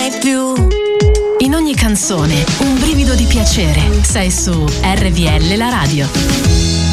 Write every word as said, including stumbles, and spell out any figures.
mai più. In ogni canzone un brivido di piacere. Sei su R V L la radio.